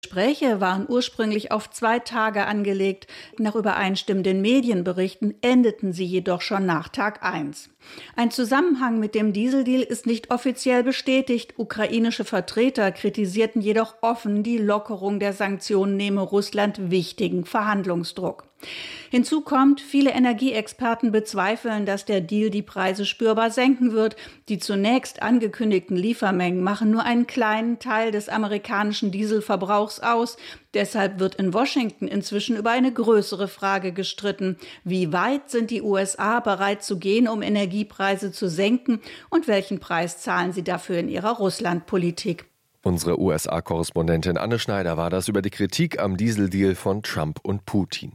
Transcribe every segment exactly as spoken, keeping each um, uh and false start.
Gespräche waren ursprünglich auf zwei Tage angelegt. Nach übereinstimmenden Medienberichten endeten sie jedoch schon nach Tag eins. Ein Zusammenhang mit dem Dieseldeal ist nicht offiziell bestätigt. Ukrainische Vertreter kritisierten jedoch offen, die Lockerung der Sanktionen nehme Russland wichtigen Verhandlungsdruck. Hinzu kommt, viele Energieexperten bezweifeln, dass der Deal die Preise spürbar senken wird. Die zunächst angekündigten Liefermengen machen nur einen kleinen Teil des amerikanischen Dieselverbrauchs aus. Deshalb wird in Washington inzwischen über eine größere Frage gestritten. Wie weit sind die U S A bereit zu gehen, um Energiepreise zu senken? Und welchen Preis zahlen sie dafür in ihrer Russlandpolitik? Unsere U S A-Korrespondentin Anne Schneider war das über die Kritik am Dieseldeal von Trump und Putin.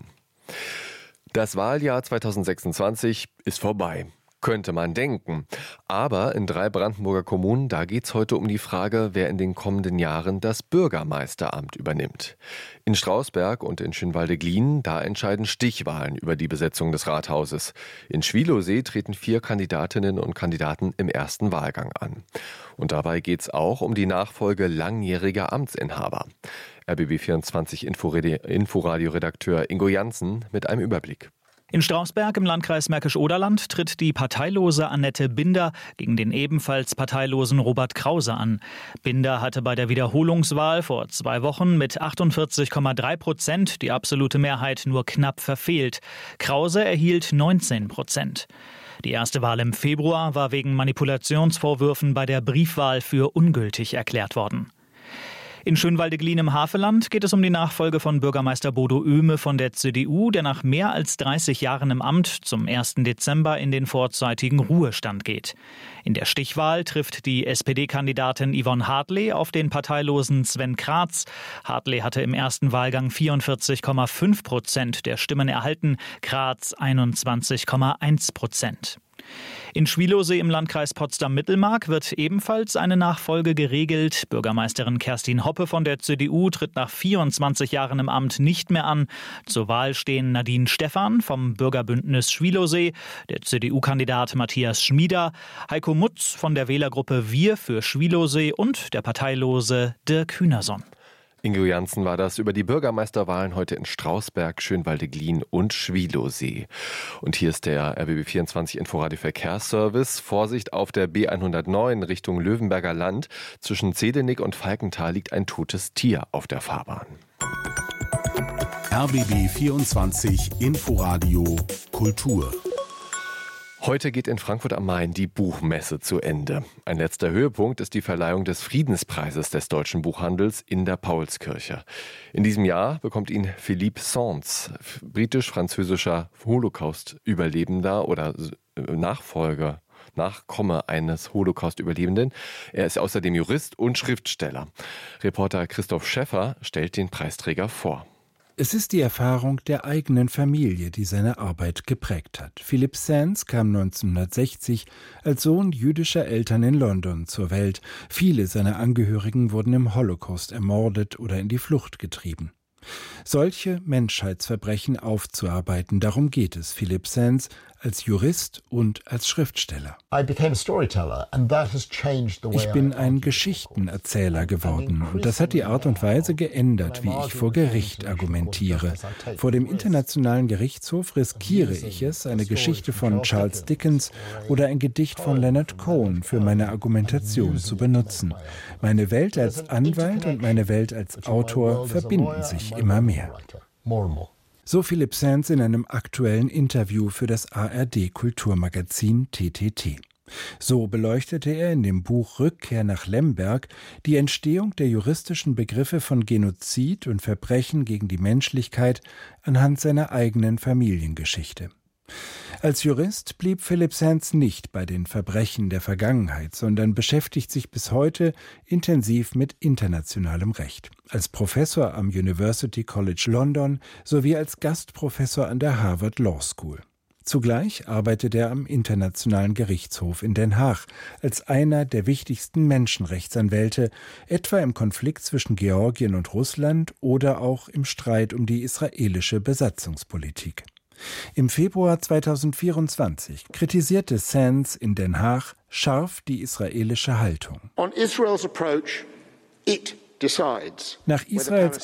Das Wahljahr zweitausendsechsundzwanzig ist vorbei, könnte man denken. Aber in drei Brandenburger Kommunen, da geht es heute um die Frage, wer in den kommenden Jahren das Bürgermeisteramt übernimmt. In Strausberg und in Schönwalde-Glien, da entscheiden Stichwahlen über die Besetzung des Rathauses. In Schwielowsee treten vier Kandidatinnen und Kandidaten im ersten Wahlgang an. Und dabei geht es auch um die Nachfolge langjähriger Amtsinhaber. R B B vierundzwanzig Inforadio-Redakteur Ingo Janssen mit einem Überblick. In Strausberg im Landkreis Märkisch-Oderland tritt die parteilose Annette Binder gegen den ebenfalls parteilosen Robert Krause an. Binder hatte bei der Wiederholungswahl vor zwei Wochen mit achtundvierzig Komma drei Prozent die absolute Mehrheit nur knapp verfehlt. Krause erhielt neunzehn Prozent. Die erste Wahl im Februar war wegen Manipulationsvorwürfen bei der Briefwahl für ungültig erklärt worden. In Schönwalde-Glien im Havelland geht es um die Nachfolge von Bürgermeister Bodo Oehme von der C D U, der nach mehr als dreißig Jahren im Amt zum ersten Dezember in den vorzeitigen Ruhestand geht. In der Stichwahl trifft die S P D-Kandidatin Yvonne Hartley auf den parteilosen Sven Kratz. Hartley hatte im ersten Wahlgang vierundvierzig Komma fünf Prozent der Stimmen erhalten, Kratz einundzwanzig Komma eins Prozent. In Schwielowsee im Landkreis Potsdam-Mittelmark wird ebenfalls eine Nachfolge geregelt. Bürgermeisterin Kerstin Hoppe von der C D U tritt nach vierundzwanzig Jahren im Amt nicht mehr an. Zur Wahl stehen Nadine Stephan vom Bürgerbündnis Schwielowsee, der C D U-Kandidat Matthias Schmieder, Heiko Mutz von der Wählergruppe Wir für Schwielowsee und der parteilose Dirk Hühnerson. Ingo Janssen war das über die Bürgermeisterwahlen heute in Strausberg, Schönwalde-Glien und Schwielowsee. Und hier ist der R B B vierundzwanzig Inforadio Verkehrsservice. Vorsicht auf der B hundertneun Richtung Löwenberger Land. Zwischen Zedenick und Falkenthal liegt ein totes Tier auf der Fahrbahn. R B B vierundzwanzig Inforadio Kultur. Heute geht in Frankfurt am Main die Buchmesse zu Ende. Ein letzter Höhepunkt ist die Verleihung des Friedenspreises des deutschen Buchhandels in der Paulskirche. In diesem Jahr bekommt ihn Philippe Sands, britisch-französischer Holocaust-Überlebender oder Nachfolger, Nachkomme eines Holocaust-Überlebenden. Er ist außerdem Jurist und Schriftsteller. Reporter Christoph Schäffer stellt den Preisträger vor. Es ist die Erfahrung der eigenen Familie, die seine Arbeit geprägt hat. Philippe Sands kam neunzehnhundertsechzig als Sohn jüdischer Eltern in London zur Welt. Viele seiner Angehörigen wurden im Holocaust ermordet oder in die Flucht getrieben. Solche Menschheitsverbrechen aufzuarbeiten, darum geht es Philippe Sands als Jurist und als Schriftsteller. Ich bin ein Geschichtenerzähler geworden und das hat die Art und Weise geändert, wie ich vor Gericht argumentiere. Vor dem Internationalen Gerichtshof riskiere ich es, eine Geschichte von Charles Dickens oder ein Gedicht von Leonard Cohen für meine Argumentation zu benutzen. Meine Welt als Anwalt und meine Welt als Autor verbinden sich immer mehr. So Philippe Sands in einem aktuellen Interview für das A R D-Kulturmagazin T T T. So beleuchtete er in dem Buch Rückkehr nach Lemberg die Entstehung der juristischen Begriffe von Genozid und Verbrechen gegen die Menschlichkeit anhand seiner eigenen Familiengeschichte. Als Jurist blieb Philippe Sands nicht bei den Verbrechen der Vergangenheit, sondern beschäftigt sich bis heute intensiv mit internationalem Recht. Als Professor am University College London sowie als Gastprofessor an der Harvard Law School. Zugleich arbeitet er am Internationalen Gerichtshof in Den Haag als einer der wichtigsten Menschenrechtsanwälte, etwa im Konflikt zwischen Georgien und Russland oder auch im Streit um die israelische Besatzungspolitik. Im Februar zweitausendvierundzwanzig kritisierte Sands in Den Haag scharf die israelische Haltung. Nach Israels